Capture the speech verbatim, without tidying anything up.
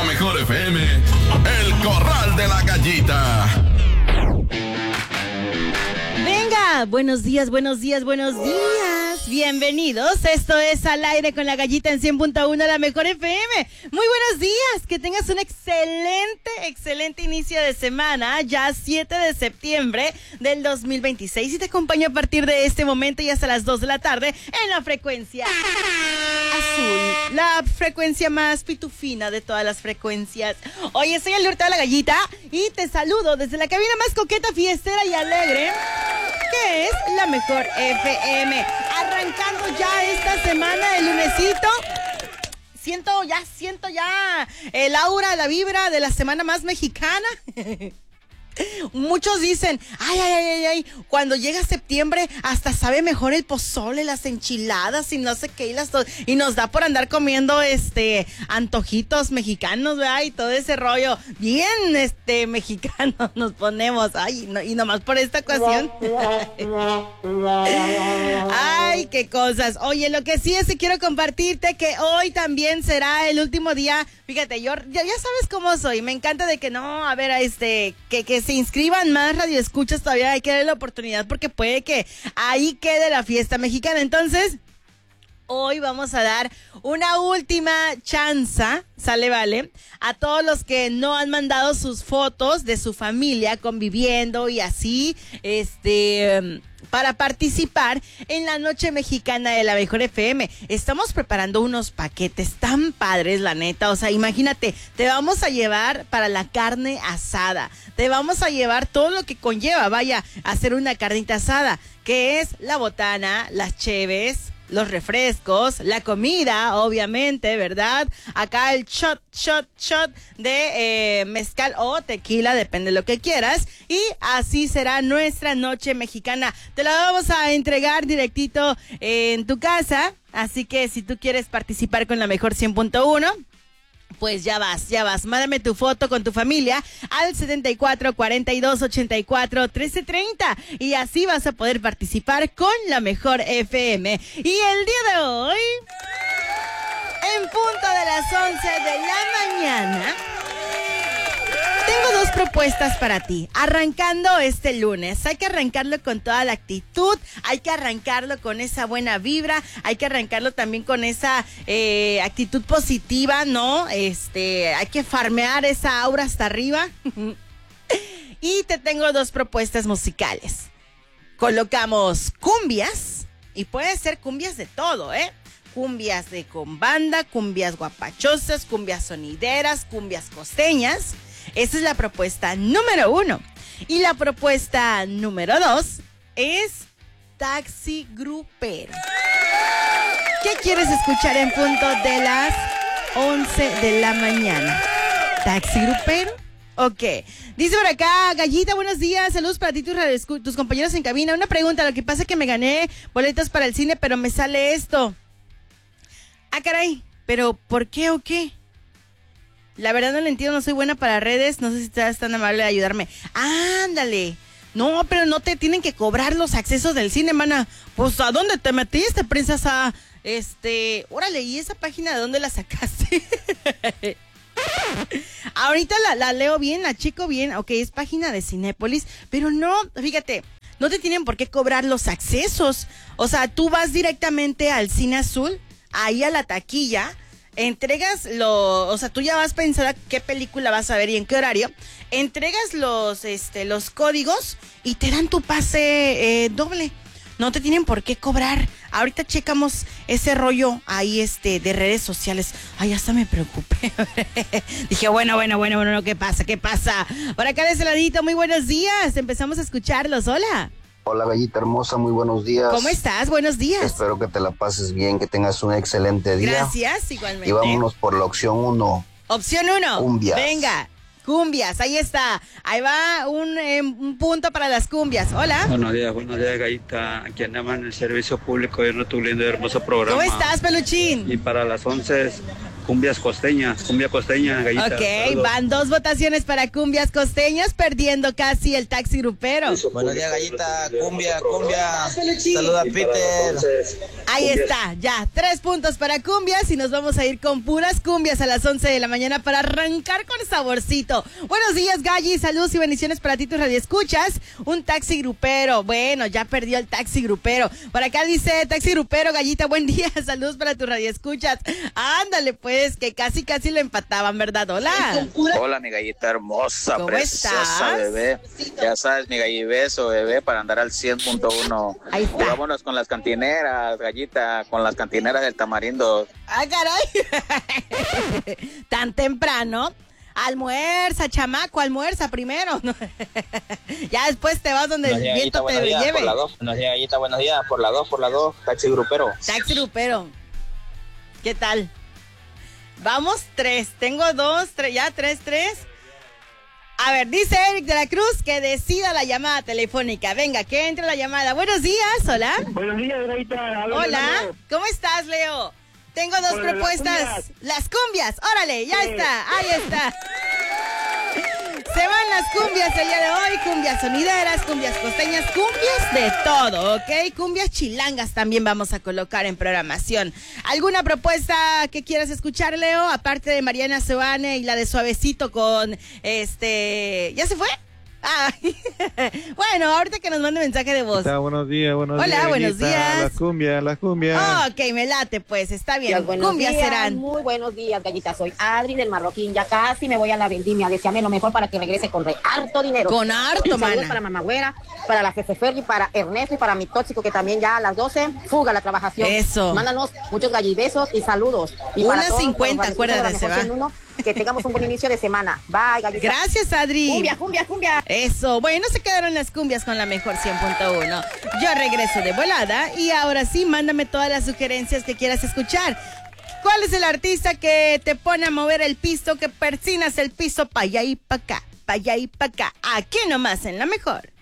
la mejor F M, El Corral de la Gallita. Venga, buenos días, buenos días, buenos días. Bienvenidos, esto es Al Aire con la Gallita en cien punto uno, la mejor F M. Muy buenos días, que tengas un excelente, excelente inicio de semana, ya siete de septiembre del dos mil veintiséis, y te acompaño a partir de este momento y hasta las dos de la tarde en la frecuencia azul, la frecuencia más pitufina de todas las frecuencias. Oye, soy el Hurtado de la Gallita y te saludo desde la cabina más coqueta, fiestera y alegre, que es la mejor F M. Arrancando ya esta semana, el lunesito. Siento ya, siento ya el aura, la vibra de la semana más mexicana. Muchos dicen, ay, ay, ay, ay, ay, cuando llega septiembre hasta sabe mejor el pozole, las enchiladas y no sé qué, y, las to- y nos da por andar comiendo este antojitos mexicanos, ¿verdad? Y todo ese rollo, bien este mexicano nos ponemos, ay, no, y nomás por esta ocasión. Ay, qué cosas. Oye, lo que sí es que quiero compartirte que hoy también será el último día. Fíjate, yo ya, ya sabes cómo soy, me encanta de que no, a ver, a este, que, que se inscriban más radioescuchas, todavía hay que darle la oportunidad porque puede que ahí quede la fiesta mexicana. Entonces, hoy vamos a dar una última chanza, sale, vale, a todos los que no han mandado sus fotos de su familia conviviendo y así, este, para participar en la Noche Mexicana de la Mejor F M. Estamos preparando unos paquetes tan padres, la neta, o sea, imagínate, te vamos a llevar para la carne asada, te vamos a llevar todo lo que conlleva, vaya, hacer una carnita asada, que es la botana, las cheves, los refrescos, la comida, obviamente, ¿verdad? Acá el shot, shot, shot de eh, mezcal o tequila, depende de lo que quieras. Y así será nuestra Noche Mexicana. Te la vamos a entregar directito en tu casa. Así que si tú quieres participar con la mejor cien punto uno, pues ya vas, ya vas. Mándame tu foto con tu familia al setenta y cuatro, cuarenta y dos, ochenta y cuatro, trece treinta y así vas a poder participar con la mejor F M. Y el día de hoy, en punto de las once de la mañana, tengo dos propuestas para ti, arrancando este lunes. Hay que arrancarlo con toda la actitud, hay que arrancarlo con esa buena vibra, hay que arrancarlo también con esa eh, actitud positiva, ¿no? Este, hay que farmear esa aura hasta arriba. Y te tengo dos propuestas musicales. Colocamos cumbias, y puede ser cumbias de todo, ¿eh? Cumbias de con banda, cumbias guapachosas, cumbias sonideras, cumbias costeñas. Esa es la propuesta número uno. Y la propuesta número dos es taxi grupero. ¿Qué quieres escuchar en punto de las once de la mañana? ¿Taxi grupero? Ok. Dice por acá, Gallita, buenos días. Saludos para ti, tus, tus compañeros en cabina. Una pregunta, lo que pasa es que me gané boletos para el cine, pero me sale esto. Ah, caray, ¿pero por qué o qué? La verdad no lo entiendo, no soy buena para redes, no sé si estás tan amable de ayudarme. ¡Ándale! No, pero no te tienen que cobrar los accesos del cine, mana. Pues, ¿a dónde te metiste, princesa? Este, órale, ¿y esa página de dónde la sacaste? Ahorita la, la leo bien, la checo bien. Ok, es página de Cinépolis, pero no, fíjate, no te tienen por qué cobrar los accesos. O sea, tú vas directamente al Cine Azul, ahí a la taquilla, entregas lo, o sea, tú ya vas pensando qué película vas a ver y en qué horario, entregas los, este, los códigos y te dan tu pase eh, doble. No te tienen por qué cobrar. Ahorita checamos ese rollo ahí, este, de redes sociales. Ay, hasta me preocupé. Dije, bueno, bueno, bueno, bueno, ¿qué pasa? ¿Qué pasa? Por acá de ese ladito, muy buenos días. Empezamos a escucharlos. Hola. Hola, Gallita hermosa, muy buenos días. ¿Cómo estás? Buenos días. Espero que te la pases bien, que tengas un excelente día. Gracias, igualmente. Y vámonos por la opción uno. Opción uno. Cumbias. Venga, cumbias, ahí está. Ahí va un, eh, un punto para las cumbias. Hola. Buenos días, buenos días, Gallita. Aquí andamos en el servicio público de Nuevo Lindo y hermoso programa. ¿Cómo estás, peluchín? Y para las once, cumbias costeñas, cumbia costeña, Gallita. Ok, Saludos. van dos votaciones para cumbias costeñas, perdiendo casi el taxi grupero. Buenos días, Gallita, cumbia, cumbia. Saluda, Peter. Ahí está, ya, tres puntos para cumbias y nos vamos a ir con puras cumbias a las once de la mañana para arrancar con saborcito. Buenos días, Galli, saludos y bendiciones para ti, tus radioescuchas. Un taxi grupero, bueno, ya perdió el taxi grupero. Por acá dice, taxi grupero, Gallita, buen día, saludos para tus radioescuchas. Ándale, pues, que casi, casi lo empataban, ¿verdad? Hola. Hola, mi Gallita hermosa, ¿Cómo preciosa, estás? bebé. Ya sabes, mi gallibeso, bebé, para andar al cien punto uno. Ahí está. Y vámonos con las cantineras, Gallita, con las cantineras del Tamarindo. Ah, caray. Tan temprano. Almuerza, chamaco, almuerza primero. Ya después te vas donde el Buenos días, viento Gallita, te buenos días, lleve. por la dos. Buenos días, Gallita, buenos días, por la dos, por la dos, taxi grupero. Taxi grupero. ¿Qué tal? Vamos tres. Tengo dos, tres, ya tres, tres. A ver, dice Eric de la Cruz que decida la llamada telefónica. Venga, que entre la llamada. Buenos días, hola. Buenos días, Gallita. Hola, ¿cómo estás, Leo? Tengo dos Hola, propuestas. las cumbias. Las cumbias, órale, ya Sí. está, ahí está. Se van las cumbias el día de hoy, cumbias sonideras, cumbias costeñas, cumbias de todo, ¿ok? Cumbias chilangas también vamos a colocar en programación. ¿Alguna propuesta que quieras escuchar, Leo? Aparte de Mariana Seoane y la de Suavecito con este... ¿Ya se fue? Ah, bueno, ahorita que nos mande mensaje de voz. Está, buenos días, buenos Hola, días. buenos Gallita. días. Las cumbias, las cumbias. Ok, me late, pues, está bien. Días, buenos Cumbias días, serán. muy buenos días, Gallita. Soy Adri del Marroquín. Ya casi me voy a la vendimia. Deseame lo mejor para que regrese con re harto dinero. Con harto, Saludos mana. para Mamá Güera, para la Jefe Ferri, para Ernesto y para mi tóxico que también ya a las doce fuga la trabajación. Eso. Mándanos muchos gallibesos y saludos. Y Una para todos cincuenta, los radioescuchas de la acuérdate, se Mejor va. cien uno, que tengamos un buen inicio de semana. Bye, Gallita. Gracias, Adri. Cumbia, cumbia, cumbia. Eso, bueno, se quedaron las cumbias con la mejor cien punto uno. Yo regreso de volada y ahora sí, mándame todas las sugerencias que quieras escuchar. ¿Cuál es el artista que te pone a mover el piso, que persinas el piso pa' allá y pa' acá, pa' allá y pa' acá? Aquí nomás en la mejor.